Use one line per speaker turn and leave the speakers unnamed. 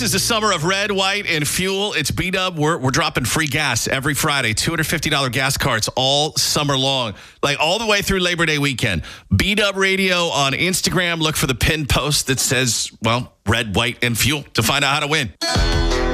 This is the summer of red, white, and fuel. It's B-Dub. We're dropping free gas every Friday. $250 gas cards all summer long. Like all the way through Labor Day weekend. B-Dub Radio on Instagram. Look for the pinned post that says, well, red, white, and fuel to find out how to win.